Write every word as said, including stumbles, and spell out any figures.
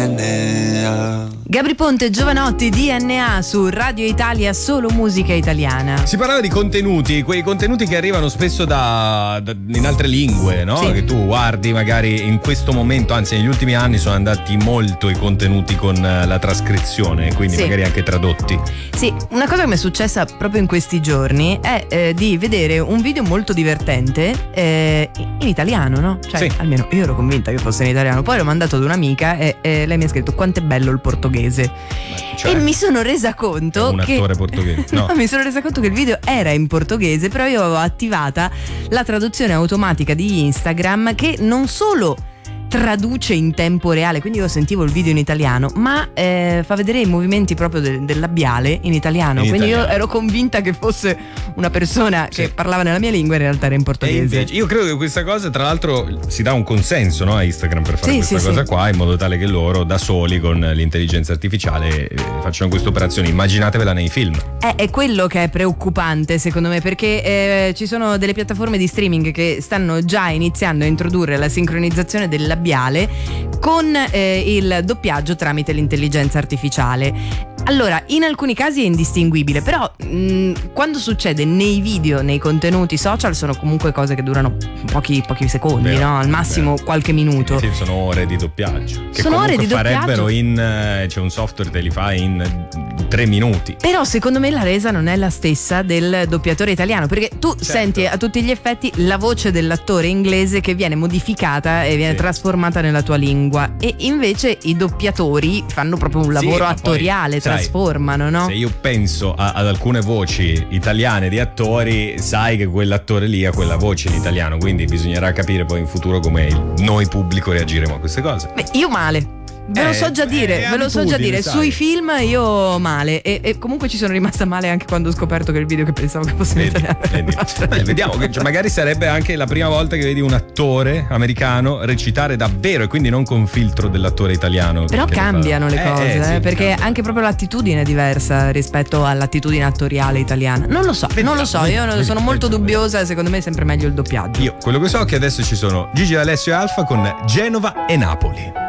N A. Gabri Ponte, Giovanotti, D N A su Radio Italia, solo musica italiana. Si parlava di contenuti, quei contenuti che arrivano spesso da, da in altre lingue, no? Sì. Che tu guardi magari in questo momento, anzi negli ultimi anni sono andati molto i contenuti con la trascrizione, quindi sì. magari anche tradotti. Sì, una cosa che mi è successa proprio in questi giorni è eh, di vedere un video molto divertente eh, in italiano, no? Cioè, sì. almeno io ero convinta che fosse in italiano. Poi l'ho mandato ad un'amica e, e lei mi ha scritto: quanto è bello il portoghese. Cioè, e mi sono resa conto un che attore portoghese. No. no, mi sono resa conto che il video era in portoghese, però io avevo attivata la traduzione automatica di Instagram, che non solo traduce in tempo reale, quindi io sentivo il video in italiano, ma eh, fa vedere i movimenti proprio del, del labiale in italiano, in quindi italiano. io ero convinta che fosse una persona sì. che parlava nella mia lingua, in realtà era in E portoghese. invece, io credo che questa cosa, tra l'altro, si dà un consenso, no, a Instagram per fare Sì, questa sì, cosa sì. qua, in modo tale che loro da soli con l'intelligenza artificiale eh, facciano questa operazione. Immaginatevela nei film. È, è quello che è preoccupante secondo me, perché eh, ci sono delle piattaforme di streaming che stanno già iniziando a introdurre la sincronizzazione del labiale con eh, il doppiaggio tramite l'intelligenza artificiale. Allora, in alcuni casi è indistinguibile, però mh, quando succede nei video, nei contenuti social, sono comunque cose che durano pochi, pochi secondi, Vero, no? Al massimo vero. qualche minuto. Sì, sono ore di doppiaggio. Che Sono ore comunque di doppiaggio. farebbero in. eh, C'è un software che te li fa in tre minuti. Però secondo me la resa non è la stessa del doppiatore italiano, perché tu Certo. senti a tutti gli effetti la voce dell'attore inglese che viene modificata e viene Sì. trasformata nella tua lingua, e invece i doppiatori fanno proprio un Sì, lavoro ma poi, attoriale, sai, trasformano, no? Se io penso a- ad alcune voci italiane di attori, sai che quell'attore lì ha quella voce in italiano, quindi bisognerà capire poi in futuro come il- noi pubblico reagiremo a queste cose. Beh, io male. Ve lo Eh, so già dire, è ve lo so già abitudine, dire. sai. Sui film io male. E, e comunque ci sono rimasta male anche quando ho scoperto che il video che pensavo che fosse in Vedi, italiano era vedi. una traduzione. Eh, vediamo che cioè, magari sarebbe anche la prima volta che vedi un attore americano recitare davvero, e quindi non con filtro dell'attore italiano. Però che lo fa. cambiano le Eh, cose, eh, sì, eh, perché cambia. anche proprio l'attitudine è diversa rispetto all'attitudine attoriale italiana. Non lo so, Vediamo, non lo so, io vediamo, sono molto vediamo. dubbiosa e secondo me è sempre meglio il doppiaggio. Io quello che so è che adesso ci sono Gigi D'Alessio e Alfa con Genova e Napoli.